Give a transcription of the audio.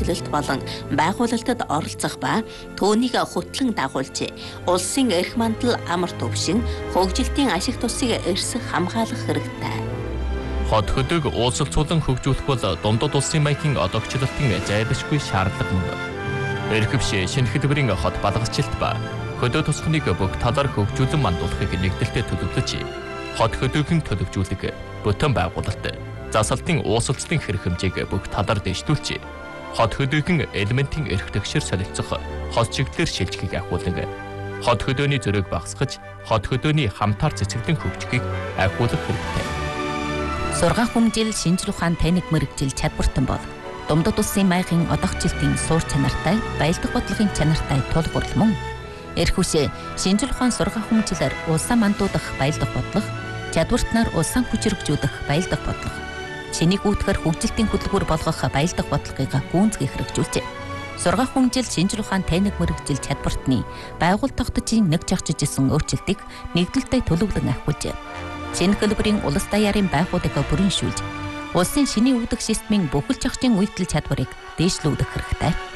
ажиглалт болон байгуулалтад оролцох ба түүнийг хөтлөн дагуулжээ. Улсын эрх мандал амар төвшин хөгжилтийн ашиг тусыг эрсэх хамгаалах хэрэгтэй. Хот хөдөөг уулзалцуулан хөгжүүлэх бол дундад улсын маягийн одоогчлолтын зайлшгүй шаардлага мөн. Эрхэвшээ шинэ хэлбэрийн хот балгачлалт ба хөдөө тусахныг бүх талаар хөгжүүлэн мандуулахыг нэгдэлтэд төлөвлөж, хот хөдөөгийн төлөвжүүлэг, бүтэн байгуулалт, засалтын уусалцлын хэрэг хэмжээг бүх талаар дэвшүүлж, хот хөдөөгийн элементийн эрх тэгшэр солилцох хот чиглэлээр шилжихийг ахиулан, хот хөдөөний зөрөөг багасгаж, хот хөдөөний хамтаар цэцэглэн хөгжихийг ахиулах хэрэгтэй. Сургаан хүмжил шинжлэх ухаан техник мэргэжил чадвартан бол дундад улсын маягийн одоогчлолтын суур чанартай, баялдах бодлогын чанартай тулгуур мөн. Эрхүшээ шинжлэх ухаан сургаан хүмжилээр улсаа мандуудах баялдах бодлого, чадвартнаар улсаа хүчрэгжүүлэх баялдах бодлого, шинийг үүтгэр хөгжилтийн хөтөлбөр болгох баялдах бодлогыг гүйцэтгэх хэрэгжүүлжээ. Сургаан хүмжил шинжлэх ухаан техник мэргэжил чадвартны байгууллага тогтцын нэг жагчж исэн өөрчлөлтийг нэгдэлтэд төлөвлөн ахиулжээ. Шинэ хэлбэрийн улс даяарын байгууллагыг бүрэн шүүлж, улсын шинийн үүдэх системийн бүхэл зохицын үйлдэл чадварыг дээшлүүлэх хэрэгтэй.